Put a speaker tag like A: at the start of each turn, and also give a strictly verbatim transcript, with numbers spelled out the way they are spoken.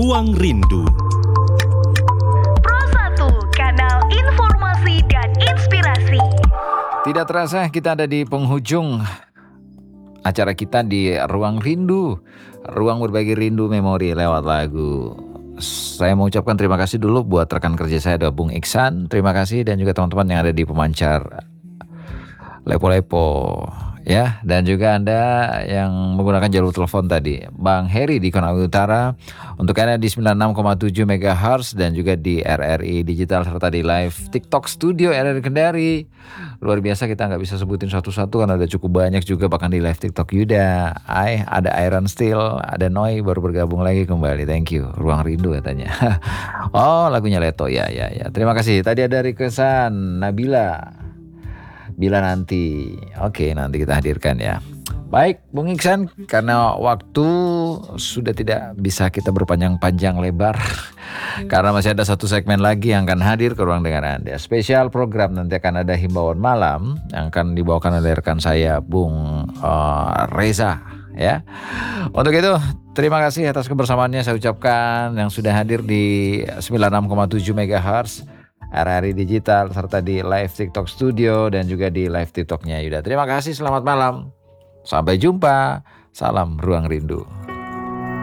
A: Ruang Rindu.
B: Pro satu, kanal informasi dan inspirasi.
C: Tidak terasa kita ada di penghujung acara kita di Ruang Rindu. Ruang berbagi rindu memori lewat lagu. Saya mau ucapkan terima kasih dulu buat rekan kerja saya ada Bung Iksan. Terima kasih dan juga teman-teman yang ada di pemancar Lepo-Lepo ya, dan juga Anda yang menggunakan jalur telepon tadi, Bang Heri di Konawe Utara, untuk Anda di sembilan puluh enam koma tujuh megahertz dan juga di R R I Digital serta di live TikTok Studio R R I Kendari. Luar biasa, kita nggak bisa sebutin satu-satu karena ada cukup banyak juga, bahkan di live TikTok Yuda, Ai, ada Iron Steel, ada Noi baru bergabung lagi kembali. Thank you. Ruang Rindu katanya. Oh, lagunya Leto ya ya ya. Terima kasih. Tadi ada requestan Nabila. Bila nanti, oke nanti kita hadirkan ya. Baik Bung Iksan, karena waktu sudah tidak bisa kita berpanjang-panjang lebar karena masih ada satu segmen lagi yang akan hadir ke ruang dengar Anda. Spesial program, nanti akan ada himbauan malam yang akan dibawakan oleh rekan saya Bung uh, Reza ya. Untuk itu terima kasih atas kebersamaannya saya ucapkan yang sudah hadir di sembilan puluh enam koma tujuh megahertz R R I Digital serta di live TikTok Studio dan juga di live TikToknya Yuda. Terima kasih, selamat malam. Sampai jumpa. Salam Ruang Rindu.